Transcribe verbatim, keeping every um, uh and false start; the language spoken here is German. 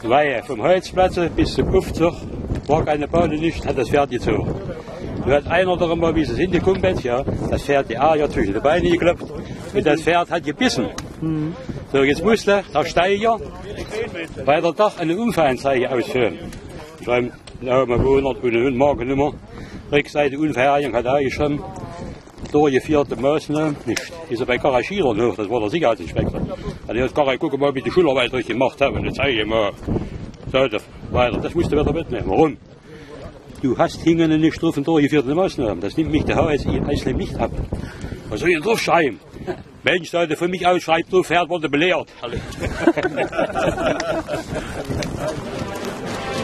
Weil vom Holzplatz bis zum Aufzug war keine Bahn nicht, hat das Pferd gezogen. Da hat einer darum mal, wie es hingekommen ist, ja, das Pferd die Eier zwischen die Beine geklopft und das Pferd hat gebissen. Mhm. So, jetzt musste der Steiger bei der Dach eine Unfallanzeige ausführen. Schreiben, ja, mal hundert und eine Markennummer. Rückseite Unverjährung hat er geschrieben. Durchgeführte Maßnahmen nicht. Ist er bei Garagierern hoch, das war der Sicherheitsinspektor. Hat er gesagt, guck mal, wie die Schularbeit durch gemacht haben, und dann zeige ich mal. So, das, weiter. Das musst du wieder mitnehmen. Warum? Du hast hingende nicht drauf und durchgeführte Maßnahmen. Das nimmt mich der H S I einzeln nicht ab. Was soll ich denn draufschreiben? Mensch, sollte für mich ausschreibt, so Pferd wurde belehrt.